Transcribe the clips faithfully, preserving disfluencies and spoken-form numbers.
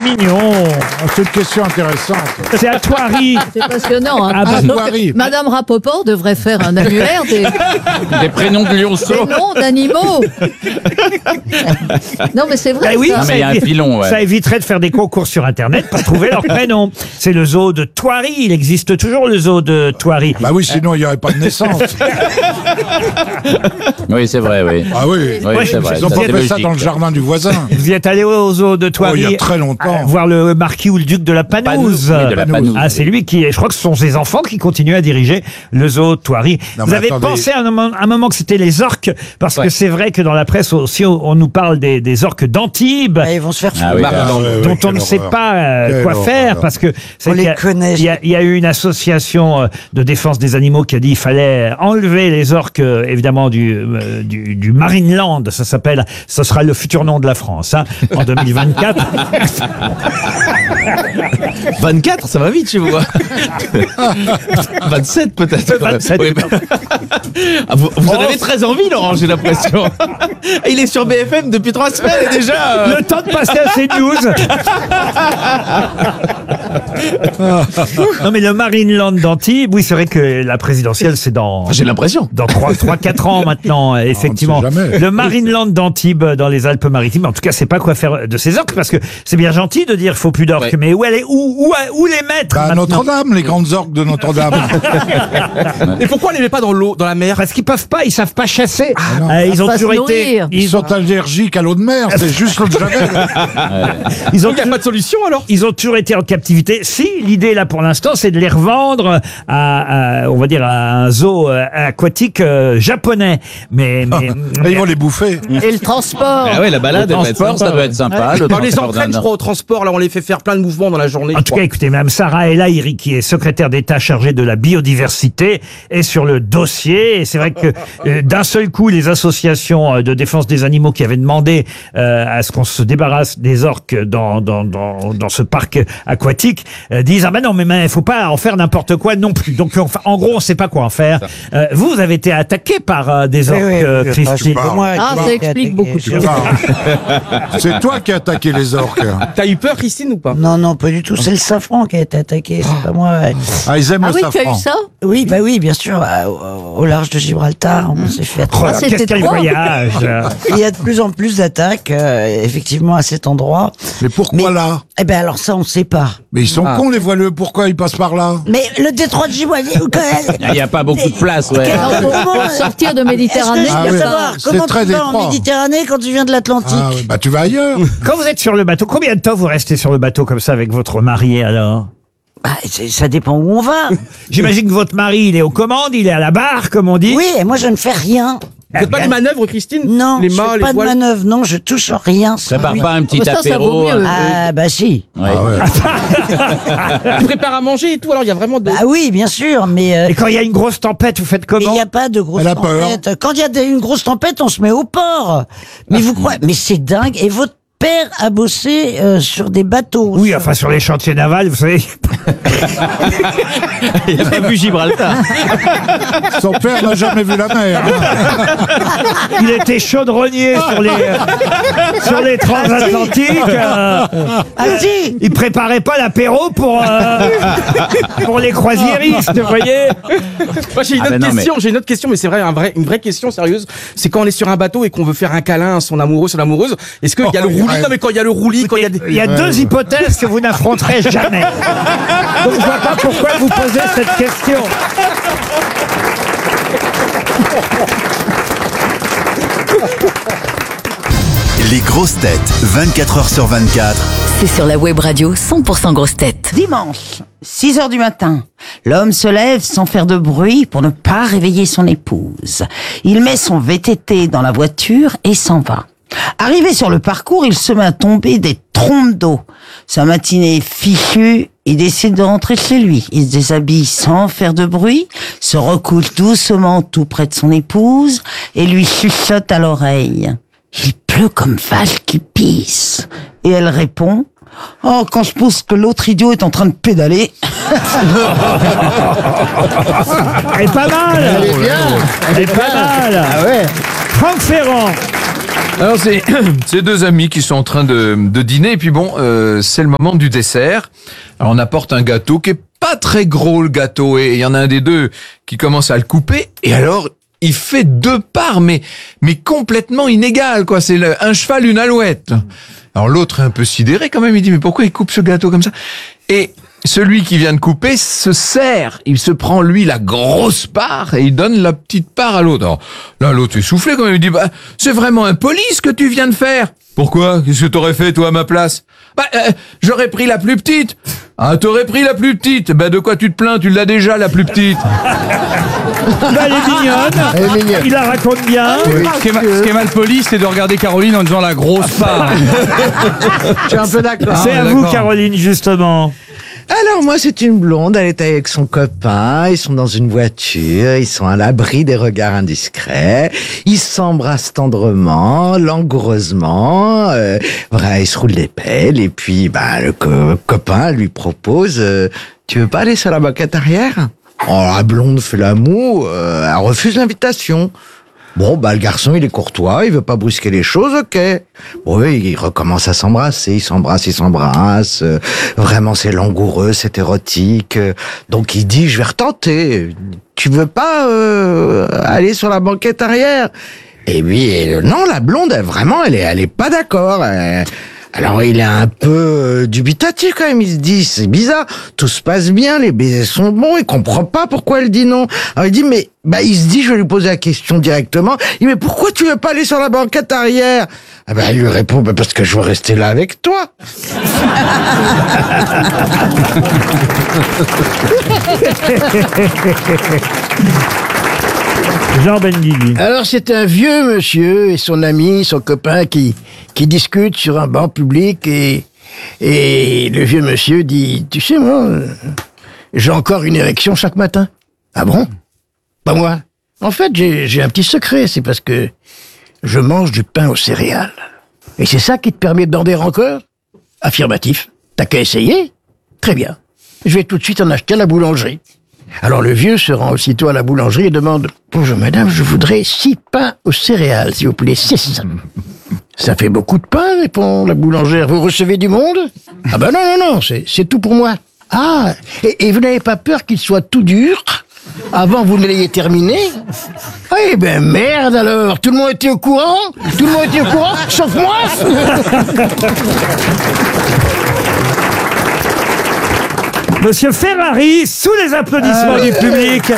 mignon. C'est une question intéressante. C'est à Thoiry. C'est passionnant. Hein. Ah bah, À Thoiry. Madame Rapoport devrait faire un annuaire des, Des prénoms de lionceaux. des noms d'animaux. Non, mais c'est vrai. Ah oui, ça. Non, mais il y a un filon, ouais. Ça éviterait de faire des concours sur Internet pour trouver leur prénom. C'est le zoo de Thoiry. Il existe toujours le zoo de Thoiry. Bah oui, sinon il n'y aurait pas de naissance. Oui, c'est vrai, oui. Ah oui. Oui, Ouais, c'est vrai. Ils ont ça, pas c'est fait ça logique. dans le jardin du voisin. Vous y êtes allé au zoo de Thoiry? Oh, il y a très longtemps. euh, voir le marquis ou le duc de la Panouse. Panouse, oui, de la Panouse. Ah, c'est lui qui, je crois que ce sont ses enfants qui continuent à diriger le zoo de Thoiry. Non, Vous mais avez attendez. pensé à un moment, un moment que c'était les orques, parce Ouais. que c'est vrai que dans la presse aussi, on, on nous parle des, des orques d'Antibes. Ah, ils vont se faire Ah foutre. oui, Bah, bah, non, ouais, ouais, dont on quelle ne sait horreur. pas euh, Quelle quoi horreur. faire, parce que c'est On les qu'il y a- connaît. Il y, a, il y a eu une association euh, de défense des animaux qui a dit qu'il fallait enlever les orques, euh, évidemment du, euh, du du Marineland. Ça s'appelle, ce sera le futur nom de la France, hein, en deux mille vingt-quatre. vingt-quatre, ça va vite chez vous. hein. vingt-sept peut-être. vingt-sept. Oui, mais- Ah, vous vous en avez très envie, Laurent, j'ai l'impression. Il est sur B F M depuis trois semaines et déjà. euh, Le temps de passer à CNews. Non mais le Marineland d'Antibes, oui c'est vrai que la présidentielle c'est dans J'ai l'impression. dans trois quatre ans maintenant, euh, effectivement. sait jamais. Le Marineland d'Antibes euh, dans les Alpes-Maritimes, en tout cas c'est pas quoi faire de ces orques, parce que c'est bien gentil de dire faut plus d'orques, Ouais. mais où aller, où, où, où les mettre Bah, maintenant Notre-Dame, les grandes orques de Notre-Dame. Et pourquoi on les met pas dans l'eau, dans la mer? Parce qu'ils peuvent pas, ils savent pas chasser. non. Euh, ils ont Pas se toujours été, nourrir. Ils ils ont, sont allergiques à l'eau de mer, c'est juste l'eau de Javel. ils ont Donc il n'y a pas de solution alors? Ils ont toujours été en captivité. Si, l'idée là pour l'instant, c'est de les revendre à, à, on va dire, à un zoo euh, aquatique euh, japonais. Mais, mais Et ils vont les bouffer. Et le transport. Ah ouais, la Le balade, elle va être transport, ça sympa. doit être sympa. Le Dans les transport entraînes, d'un- je crois, au transport, là, on les fait faire plein de mouvements dans la journée. en je tout crois. cas, écoutez, Mme Sarah El Haïry, qui est secrétaire d'État chargée de la biodiversité, est sur le dossier. Et c'est vrai que euh, d'un seul coup, les associations euh, de défense des animaux qui avaient demandé euh, à ce qu'on se débarrasse des orques dans dans dans, dans ce parc aquatique euh, disent ah ben non mais mais il faut pas en faire n'importe quoi non plus. Donc enfin, en gros, on sait pas quoi en faire. Euh, vous, vous avez été attaqué par euh, des orques, Oui, oui, euh, oui, Christine. pas- moi Ah, qui ça ai été explique attaqué. beaucoup de C'est choses. pas- C'est toi qui as attaqué les orques. T'as eu peur, Christine, ou pas? Non, non, pas du tout. C'est le safran qui a été attaqué, c'est pas moi. ouais. Ah, ils aiment Ah le oui, tu as safran. eu ça? Oui, bah oui, bien sûr. à- Au, au large de Gibraltar, on s'est fait Oh là, attraper. c'était qu'est-ce quel toi voyage. Il y a de plus en plus d'attaques, euh, effectivement, à cet endroit. Mais pourquoi Mais- là? Eh ben alors ça, on ne sait pas. Mais ils sont Ah. cons les voileux, pourquoi ils passent par là? Mais le détroit de Gibraltar, quand même. Il n'y a pas beaucoup de place, ouais. Non, pour, pour sortir de Méditerranée, Est-ce que Ah je peux oui. savoir C'est comment très tu vas en détroit. Méditerranée quand tu viens de l'Atlantique? Ah, ouais, bah tu vas ailleurs. Quand vous êtes sur le bateau, combien de temps vous restez sur le bateau comme ça avec votre mari alors? Bah, c'est- ça dépend où on va. J'imagine que votre mari, il est aux commandes, il est à la barre, comme on dit. Oui, et moi je ne fais rien. Vous faites pas de manœuvres, Christine? Non, Les je mâts, fais les pas de voiles. manœuvre, non, je touche rien. Ça part Oui. pas un petit Mais ça, ça vaut apéro. mieux. un- Ah bah si. Ouais. Ah ouais. Tu prépares à manger et tout, alors il y a vraiment de... Ah oui, bien sûr, mais euh, Et quand il y a une grosse tempête, vous faites mais il comment? n'y a pas de grosse Elle a peur. tempête. Quand il y a des- une grosse tempête, on se met au port. Mais vous croyez, mais c'est dingue. Et votre père a bossé euh, sur des bateaux. Oui, sur- enfin sur les chantiers navals, vous savez. Il a pas vu Gibraltar. Son père n'a jamais vu la mer. hein. Il était chaudronnier sur les euh, sur les transatlantiques. euh, Ah si. il préparait pas l'apéro pour euh, pour les croisiéristes, vous voyez. Moi, j'ai une Ah, autre ben non, question, j'ai une autre question, mais c'est vrai, un vrai, une vraie question sérieuse. C'est quand on est sur un bateau et qu'on veut faire un câlin à son amoureux, son amoureuse. Est-ce qu'il y a le Oh, roulis? ouais. Non, mais quand il y a le roulis, quand il y a des... Il y a deux hypothèses que vous n'affronterez jamais. Donc je vois pas pourquoi vous posez cette question. Les grosses têtes, vingt-quatre heures sur vingt-quatre. C'est sur la web radio cent pour cent grosses têtes. Dimanche, six heures du matin, l'homme se lève sans faire de bruit pour ne pas réveiller son épouse. Il met son V T T dans la voiture et s'en va. Arrivé sur le parcours, il se met à tomber des trompes d'eau. Sa matinée est fichue, il décide de rentrer chez lui. Il se déshabille sans faire de bruit, se recouche doucement tout près de son épouse et lui chuchote à l'oreille. Il pleut comme vache qui pisse. Et elle répond: oh, quand je pense que l'autre idiot est en train de pédaler. Elle est pas mal. Elle est pas mal. Ah ouais. Franck Ferrand. Alors c'est c'est deux amis qui sont en train de, de dîner et puis bon, euh, c'est le moment du dessert. Alors on apporte un gâteau qui est pas très gros le gâteau et il y en a un des deux qui commence à le couper et alors il fait deux parts mais mais complètement inégales quoi. C'est le, un cheval une alouette. Alors l'autre est un peu sidéré quand même. Il dit mais pourquoi il coupe ce gâteau comme ça? Et celui qui vient de couper se sert, il se prend lui la grosse part et il donne la petite part à l'autre. Alors là, l'autre est soufflé quand même, il dit bah c'est vraiment impoli ce que tu viens de faire. Pourquoi? Qu'est-ce que t'aurais fait toi à ma place? Bah euh, j'aurais pris la plus petite. Ah t'aurais pris la plus petite. Bah de quoi tu te plains? Tu l'as déjà la plus petite. Bah, elle est mignonne. Elle est mignonne. Il la raconte bien. Oui. Ce, qui est, ma- ce qui est mal poli, c'est de regarder Caroline en disant la grosse part. Je suis un peu d'accord. C'est Ah, à vous, d'accord. Caroline, justement. Alors moi c'est une blonde, elle est avec son copain, ils sont dans une voiture, ils sont à l'abri des regards indiscrets, ils s'embrassent tendrement, langoureusement, euh, voilà, ils se roulent des pelles et puis bah le co- copain lui propose euh, tu veux pas aller sur la banquette arrière? Oh la blonde fait la moue, euh, elle refuse l'invitation. Bon, bah, le garçon, il est courtois, il veut pas brusquer les choses, ok. Oui, il recommence à s'embrasser, il s'embrasse, il s'embrasse. Euh, vraiment, c'est langoureux, c'est érotique. Euh, donc, il dit, je vais retenter. Tu veux pas euh, aller sur la banquette arrière? Et puis, euh, non, la blonde, elle, vraiment, elle est, elle est pas d'accord. Elle- alors, il est un peu euh, dubitatif quand même. Il se dit, c'est bizarre, tout se passe bien, les baisers sont bons, il comprend pas pourquoi elle dit non. Alors, il dit, mais, bah, il se dit, je vais lui poser la question directement. Il dit, mais pourquoi tu veux pas aller sur la banquette arrière? Ah bah, il lui répond, bah, parce que je veux rester là avec toi. Jean Benguigui. Alors c'est un vieux monsieur et son ami, son copain qui qui discutent sur un banc public et et le vieux monsieur dit tu sais moi euh, j'ai encore une érection chaque matin. Ah bon? Pas moi. En fait j'ai j'ai un petit secret, c'est parce que je mange du pain aux céréales. Et c'est ça qui te permet de bander encore? Affirmatif. T'as qu'à essayer? Très bien. Je vais tout de suite en acheter à la boulangerie. Alors le vieux se rend aussitôt à la boulangerie et demande « Bonjour madame, je voudrais six pains aux céréales, s'il vous plaît, six. » « Ça fait beaucoup de pain, répond la boulangère. Vous recevez du monde? Ah ben non, non, non, c'est, c'est tout pour moi. Ah, et, et vous n'avez pas peur qu'il soit tout dur avant que vous ne l'ayez terminé? Eh ben merde alors, tout le monde était au courant? Tout le monde était au courant, sauf moi? Monsieur Ferrari, sous les applaudissements Euh, du public.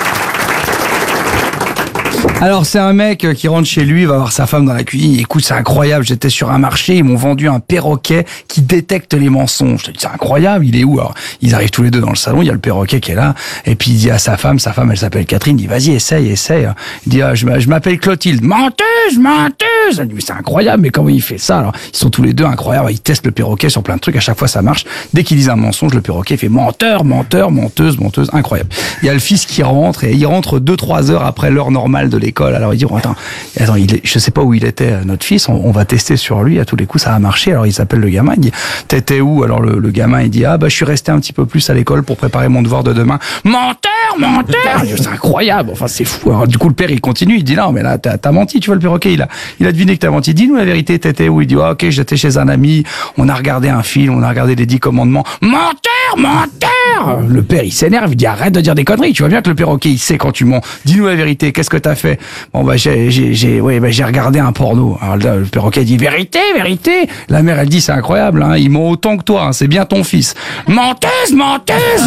Alors c'est un mec qui rentre chez lui, il va voir sa femme dans la cuisine. Écoute, c'est incroyable, j'étais sur un marché, ils m'ont vendu un perroquet qui détecte les mensonges. Je te dis, c'est incroyable, il est où? Alors, ils arrivent tous les deux dans le salon, il y a le perroquet qui est là, et puis il dit à sa femme, sa femme elle s'appelle Catherine, il dit vas-y essaye, essaye. Il dit ah, je m'a- je m'appelle Clotilde. Menteuse, menteuse. Elle dit mais c'est incroyable, mais comment il fait ça? Alors ils sont tous les deux incroyables, ils testent le perroquet sur plein de trucs, à chaque fois ça marche. Dès qu'ils disent un mensonge, le perroquet fait menteur, menteur, menteuse, menteuse, incroyable. Il y a le fils qui rentre, et il rentre deux trois heures après l'heure normale de l'école. Alors il dit, oh, attends, attends, il est, je sais pas où il était, notre fils, on, on va tester sur lui, à tous les coups ça a marché. Alors il s'appelle le gamin, il dit, t'étais où? Alors le, le gamin il dit, ah bah je suis resté un petit peu plus à l'école pour préparer mon devoir de demain. Menteur, menteur. C'est incroyable, enfin c'est fou. Alors du coup le père il continue, il dit, non mais là t'as, t'as menti, tu vois le perroquet, il a, il a deviné que t'as menti. Dis-nous la vérité, t'étais où? Il dit, ah, ok, j'étais chez un ami, on a regardé un film, on a regardé les dix commandements. Menteur, menteur. Le père il s'énerve, il dit, arrête de dire des conneries, tu vois bien que le perroquet il sait quand tu mens. Dis-nous la vérité, qu'est-ce que t'as fait? Bon bah j'ai j'ai j'ai ouais bah j'ai regardé un porno. Alors là, le perroquet dit vérité, vérité. La mère elle dit c'est incroyable, hein, ils ment autant que toi, hein, c'est bien ton fils. Menteuse, menteuse.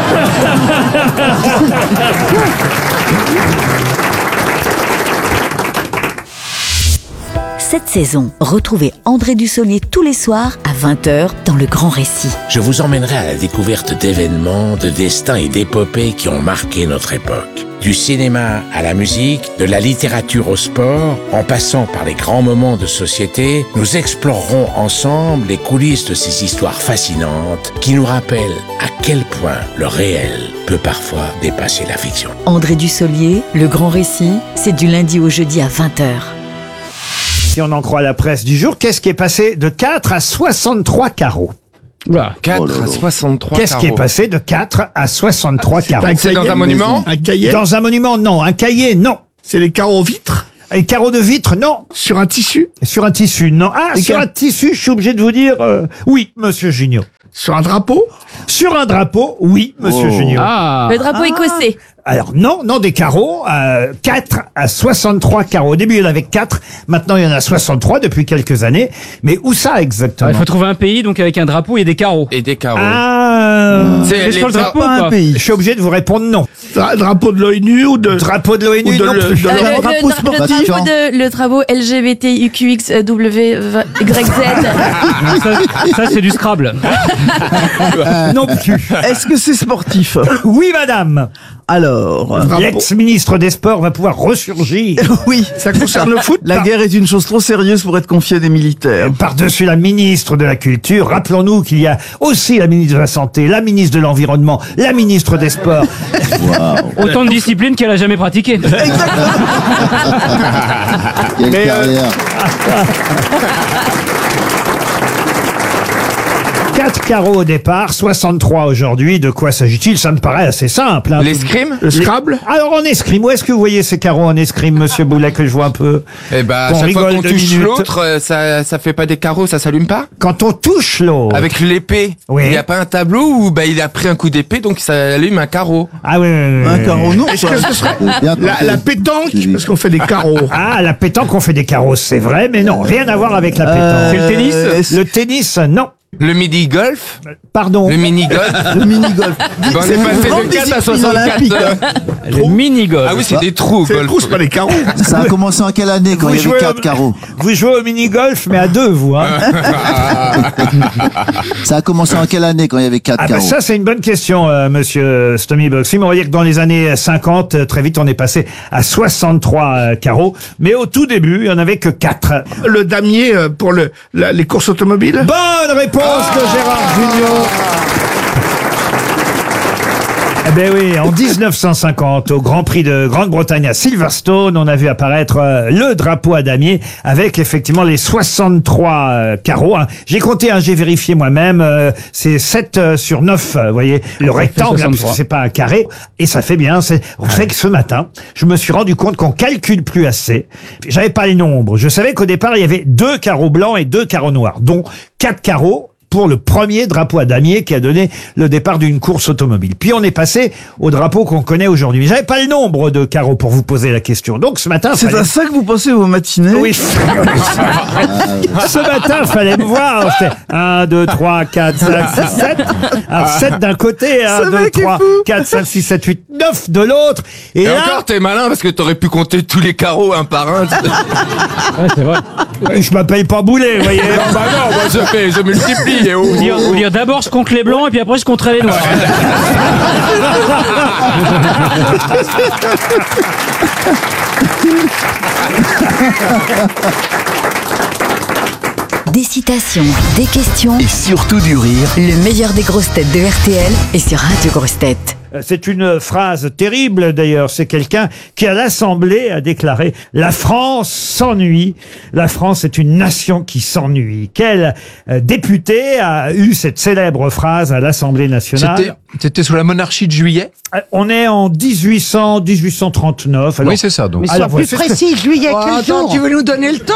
Cette saison, retrouvez André Dussolier tous les soirs à vingt heures dans Le Grand Récit. Je vous emmènerai à la découverte d'événements, de destins et d'épopées qui ont marqué notre époque. Du cinéma à la musique, de la littérature au sport, en passant par les grands moments de société, nous explorerons ensemble les coulisses de ces histoires fascinantes qui nous rappellent à quel point le réel peut parfois dépasser la fiction. André Dussolier, Le Grand Récit, c'est du lundi au jeudi à vingt heures. Si on en croit la presse du jour, qu'est-ce qui est passé de quatre à soixante-trois carreaux? quatre à soixante-trois Qu'est-ce qui est passé de quatre à soixante-trois carreaux? C'est dans un monument? Un cahier? Dans un monument, non. Un cahier, non. C'est les carreaux vitres? Les carreaux de vitre, non. Sur un tissu? Sur un tissu, non. Ah, Les sur car- un tissu, je suis obligé de vous dire euh, oui, monsieur Junio. Sur un drapeau? Sur un drapeau, oui, monsieur Oh. Junio. Ah. Le drapeau écossais. Alors non, non des carreaux, euh, quatre à soixante-trois carreaux. Au début, il y en avait quatre, maintenant il y en a soixante-trois depuis quelques années. Mais où ça exactement? Ah, il faut trouver un pays donc avec un drapeau et des carreaux. Et des carreaux. Ah, C'est C'est les sur le dra- drapeau Pas ou un pas pays. je suis obligé de vous répondre non. Dra- Drapeau de l'ONU ou de... Drapeau de l'ONU, Ou de non le- plus. de Euh, le- le, drapeau le dra- le sportif. drapeau de le drapeau L G B T I Q X W Y Z. Ça, ça, c'est du Scrabble. Non plus. Est-ce que c'est sportif? Oui, madame. Alors, L'ex-ministre des Sports va pouvoir ressurgir. oui, Ça concerne le foot? la guerre est une chose trop sérieuse pour être confiée à des militaires. Par-dessus la ministre de la Culture, rappelons-nous qu'il y a aussi la ministre de la Santé, la ministre de l'Environnement, la ministre des Sports. Autant de disciplines qu'elle a jamais pratiquées. Mais, euh, Quatre carreaux au départ, soixante-trois aujourd'hui. De quoi s'agit-il? Ça me paraît assez simple. Hein. L'escrime? Le Scrabble? Alors en escrime, où est-ce que vous voyez ces carreaux en escrime, monsieur Boulet, que je vois un peu? Eh ben, Qu'on chaque fois rigole qu'on deux touche minutes. l'autre, euh, ça, ça fait pas des carreaux, ça s'allume pas? Quand on touche l'eau. Avec l'épée. Oui. Il n'y a pas un tableau où bah, il a pris un coup d'épée, donc ça allume un carreau. Ah oui, oui, oui, Un oui. carreau, non, Est-ce ça. que ce serait la, la pétanque? Parce qu'on fait des carreaux. Ah, la pétanque, on fait des carreaux, c'est vrai, mais non, rien à voir avec la pétanque. Euh, C'est le tennis? est-ce- Le tennis, non. Le midi-golf? Pardon. Le mini-golf? Le mini-golf. Ben, on est C'est une passé grande de quatre à discipline olympique, soixante-quatre. hein. Le mini-golf. Ah oui, c'est des trous au C'est des golf. trous, c'est pas des carreaux. Ça a commencé en quelle année quand Vous il y avait jouez quatre au- carreaux? Vous jouez au mini-golf, mais à deux, vous, hein. Ça a commencé en quelle année quand il y avait quatre Ah bah carreaux? ça, c'est une bonne question, euh, monsieur Stomy Boxy. Mais on va dire que dans les années cinquante, euh, très vite, on est passé à soixante-trois euh, carreaux. Mais au tout début, il n'y en avait que quatre. Le damier euh, pour le, la- les courses automobiles? Bonne réponse de Gérard Junior. Eh ben oui, en dix-neuf cent cinquante, au Grand Prix de Grande-Bretagne à Silverstone, on a vu apparaître euh, le drapeau à damier avec effectivement les soixante-trois euh, carreaux. hein. J'ai compté, hein, j'ai vérifié moi-même, euh, c'est sept euh, sur neuf, euh, vous voyez, le rectangle, hein, parce que c'est pas un carré, et ça fait bien. C'est on sait que ce matin, je me suis rendu compte qu'on calcule plus assez. J'avais pas les nombres. Je savais qu'au départ, il y avait deux carreaux blancs et deux carreaux noirs, dont quatre carreaux pour le premier drapeau à damier qui a donné le départ d'une course automobile. Puis on est passé au drapeau qu'on connaît aujourd'hui. Mais j'avais pas le nombre de carreaux pour vous poser la question. Donc ce matin, C'est fallait- à ça que vous passez vos matinées? oui. Ce matin, fallait me voir. C'était un, deux, trois, quatre, cinq, six, sept. Alors sept d'un côté, un, Ce deux, mec est trois, fou. quatre, cinq, six, sept, huit, neuf de l'autre. Et, Et là, encore, t'es malin parce que t'aurais pu compter tous les carreaux un par un. Ouais, c'est vrai. je m'appelle pas Boulet, vous voyez. Ah bah non, moi je fais, je multiplie. Et oh, Faut dire, faut dire d'abord je compte les blancs et puis après je compterai les noirs. Des citations, des questions, Et surtout du rire. le meilleur des grosses têtes de R T L est sur Radio Grosses Têtes. C'est une phrase terrible d'ailleurs. C'est quelqu'un qui à l'Assemblée a déclaré « La France s'ennuie. La France est une nation qui s'ennuie ». Quel euh, député a eu cette célèbre phrase à l'Assemblée C'était, nationale? c'était sous la monarchie de Juillet? Euh, On est en dix-huit cents, dix-huit cent trente-neuf. Alors, Oui, c'est ça, donc. Mais alors, Plus c'est ce que- précis, juillet, Oh, quel attends, jour? tu veux nous donner le temps?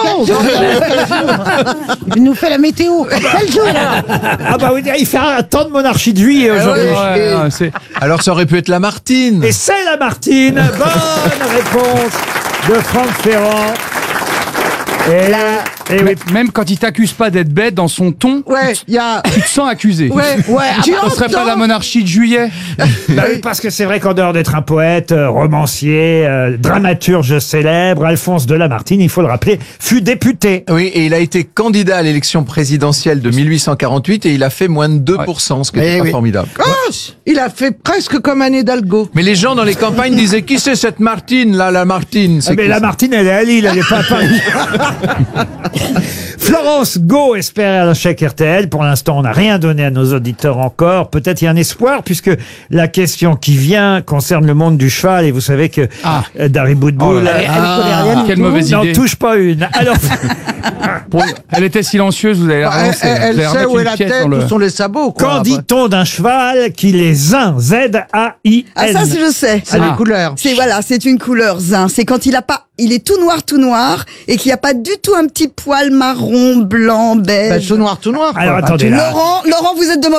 Il nous fait la météo. Quel jour? Ah bah oui, il fait un temps de monarchie de juillet aujourd'hui. Ouais, ouais, c'est- Alors ça aurait pu être la Martine. Et c'est la Martine. Bonne réponse de Franck Ferrand. Et là, et oui. Même quand il t'accuse pas d'être bête, dans son ton, Ouais, il y a... tu te sens accusé. Ouais, ouais. Tu ah bah, ne serait pas attends. la monarchie de Juillet. Bah oui, parce que c'est vrai qu'en dehors d'être un poète, euh, romancier, euh, dramaturge célèbre, Alphonse de Lamartine, il faut le rappeler, fut député. Oui, et il a été candidat à l'élection présidentielle de mille huit cent quarante-huit et il a fait moins de deux pour cent, ce qui Eh était pas oui. formidable. Oh, il a fait presque comme Anne Hidalgo. Mais les gens dans les campagnes disaient qui c'est cette Martine là, la Martine? Ah, mais qui, la ça Martine, elle est à Lille, elle est pas à Paris. Florence Go espère un chèque R T L. Pour l'instant, on n'a rien donné à nos auditeurs encore. Peut-être il y a un espoir, puisque la question qui vient concerne le monde du cheval. Et vous savez que Ah. euh, Dari Boudboul Oh là là. euh, Ah, quelle mauvaise n'en idée. touche pas une. Alors, Bon, elle était silencieuse, vous avez Bah, raison. elle c'est- elle vous allez sait remettre où est une la pièce tête, dans le- où sont les sabots, quoi. qu'en dit-on d'un cheval qui est zin? Z A I N. Ah ça, je sais. C'est Ah. les couleurs. C'est voilà, c'est une couleur zin. C'est quand il a pas il est tout noir, tout noir, et qu'il n'y a pas du tout un petit poil marron, blanc, beige. Bah, tout noir, tout noir. Alors attendez là. Laurent, Laurent, vous êtes de